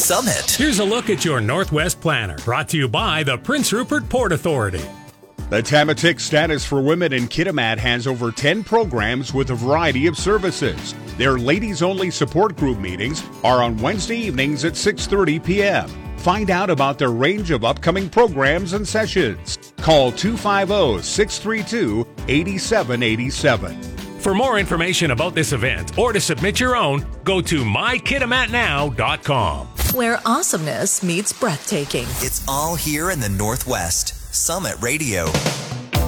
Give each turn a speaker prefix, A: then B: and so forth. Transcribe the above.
A: Summit.
B: Here's a look at your Northwest Planner, brought to you by the Prince Rupert Port Authority.
C: The Tamatik Status for Women in Kitimat has over 10 programs with a variety of services. Their ladies-only support group meetings are on Wednesday evenings at 6:30 p.m. Find out about their range of upcoming programs and sessions. Call 250-632-8787.
B: For more information about this event or to submit your own, go to mykitimatnow.com.
D: Where awesomeness meets breathtaking.
A: It's all here in the Northwest. Summit Radio.